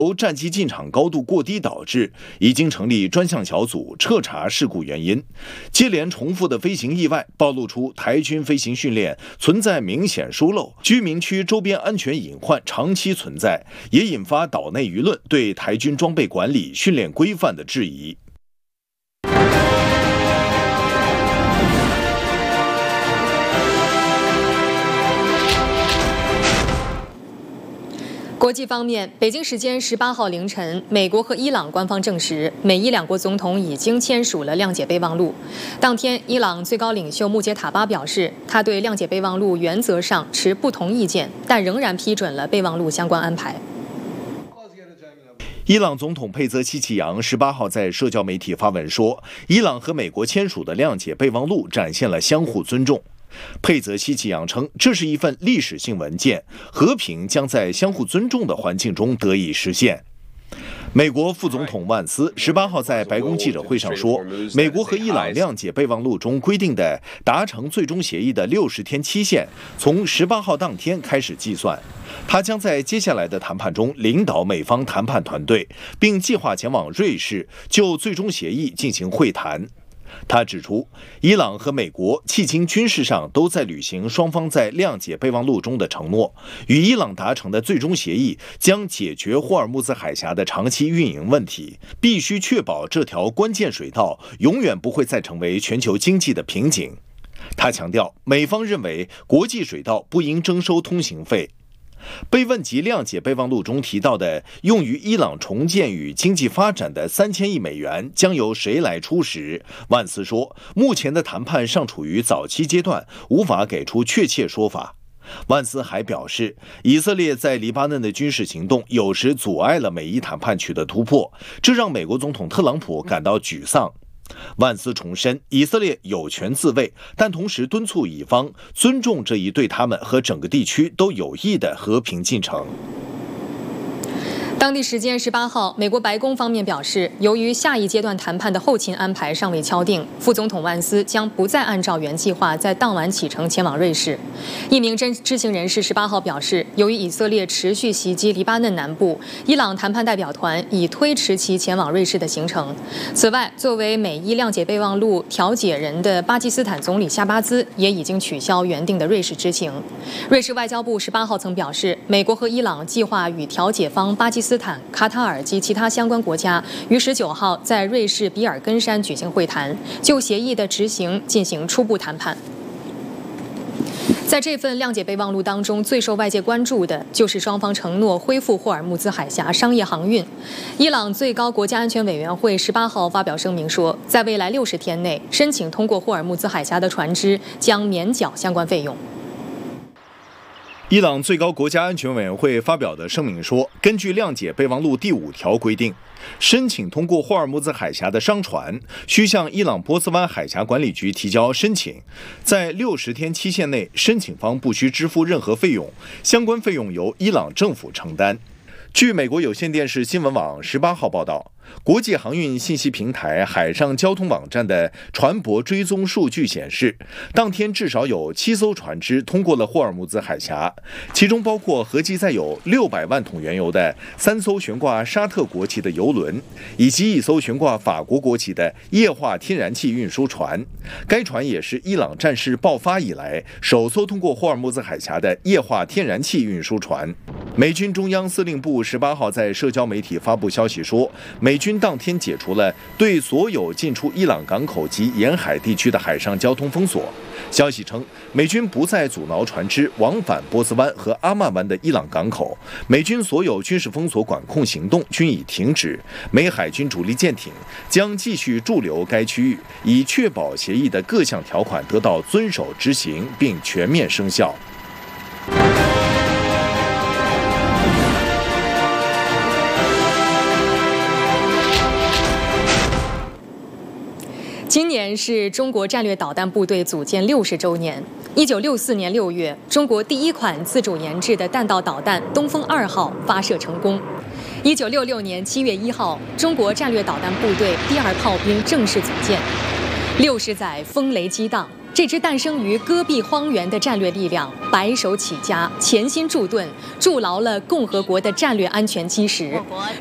由战机进场高度过低导致，已经成立专项小组彻查事故原因。接连重复的飞行意外暴露出台军飞行训练存在明显疏漏，居民区周边安全隐患长期存在，也引发岛内舆论对台军装备管理、训练规范的质疑。 国际方面，北京时间18号凌晨，美国和伊朗官方证实，美伊两国总统已经签署了谅解备忘录。当天，伊朗最高领袖穆杰塔巴表示，他对谅解备忘录原则上持不同意见，但仍然批准了备忘录相关安排。 伊朗总统佩泽希奇扬18号在社交媒体发文说，伊朗和美国签署的谅解备忘录展现了相互尊重。佩泽希奇扬称，这是一份历史性文件，和平将在相互尊重的环境中得以实现。美国副总统万斯18号在白宫记者会上说，美国和伊朗谅解备忘录中规定的达成最终协议的60天期限，从18号当天开始计算。他将在接下来的谈判中领导美方谈判团队，并计划前往瑞士就最终协议进行会谈。他指出，伊朗和美国迄今军事上都在履行双方在谅解备忘录中的承诺，与伊朗达成的最终协议将解决霍尔木兹海峡的长期运营问题，必须确保这条关键水道永远不会再成为全球经济的瓶颈。他强调，美方认为国际水道不应征收通行费。被问及谅解备忘录中提到的用于伊朗重建与经济发展的3000亿美元将由谁来出时，万斯说，目前的谈判尚处于早期阶段，无法给出确切说法。万斯还表示，以色列在黎巴嫩的军事行动有时阻碍了美伊谈判取得突破，这让美国总统特朗普感到沮丧。万斯重申，以色列有权自卫，但同时敦促以方尊重这一对他们和整个地区都有益的和平进程。 当地时间18号，美国白宫方面表示，由于下一阶段谈判的后勤安排尚未敲定，副总统万斯将不再按照原计划在当晚启程前往瑞士。一名知情人士18号表示，由于以色列持续袭击黎巴嫩南部，伊朗谈判代表团已推迟其前往瑞士的行程。此外，作为美伊谅解备忘录调解人的巴基斯坦总理夏巴兹也已经取消原定的瑞士之行。瑞士外交部18号曾表示，美国和伊朗计划与调解方巴基斯坦、卡塔尔及其他相关国家于19号在瑞士比尔根山举行会谈，就协议的执行进行初步谈判。在这份谅解备忘录当中，最受外界关注的就是双方承诺恢复霍尔木兹海峡商业航运。伊朗最高国家安全委员会18号发表声明说，在未来60天内，申请通过霍尔木兹海峡的船只将免缴相关费用。 伊朗最高国家安全委员会发表的声明说，根据谅解备忘录第5条规定，申请通过霍尔木兹海峡的商船需向伊朗波斯湾海峡管理局提交申请，在60天期限内，申请方不需支付任何费用，相关费用由伊朗政府承担。据美国有线电视新闻网18号报道，国际航运信息平台海上交通网站的船舶追踪数据显示，当天至少有7艘船只通过了霍尔木兹海峡，其中包括合计载有600万桶原油的3艘悬挂沙特国旗的油轮，以及1艘悬挂法国国旗的液化天然气运输船。该船也是伊朗战事爆发以来首艘通过霍尔木兹海峡的液化天然气运输船。美军中央司令部18号在社交媒体发布消息说，美军当天解除了对所有进出伊朗港口及沿海地区的海上交通封锁。消息称，美军不再阻挠船只往返波斯湾和阿曼湾的伊朗港口，美军所有军事封锁管控行动均已停止，美海军主力舰艇将继续驻留该区域，以确保协议的各项条款得到遵守执行并全面生效。 今年是中国战略导弹部队组建60周年。1964年6月，中国第一款自主研制的弹道导弹东风2号发射成功。1966年7月1号，中国战略导弹部队第2炮兵正式组建。60载风雷激荡， 这支诞生于戈壁荒原的战略力量，白手起家，潜心铸盾，筑牢了共和国的战略安全基石。